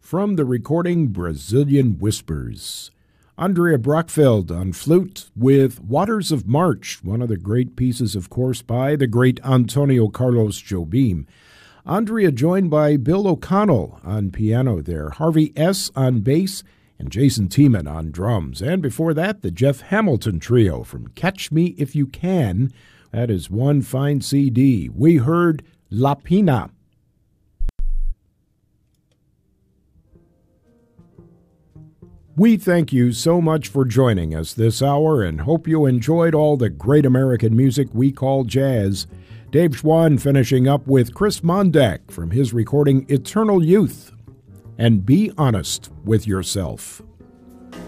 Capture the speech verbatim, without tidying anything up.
from the recording Brazilian Whispers. Andrea Brockfeld on flute with Waters of March, one of the great pieces, of course, by the great Antonio Carlos Jobim. Andrea joined by Bill O'Connell on piano there, Harvey S. on bass, and Jason Tiemann on drums. And before that, the Jeff Hamilton Trio from Catch Me If You Can. That is one fine C D. We heard La Pina. We thank you so much for joining us this hour and hope you enjoyed all the great American music we call jazz. Dave Schwann finishing up with Chris Mondak from his recording Eternal Youth. And be honest with yourself.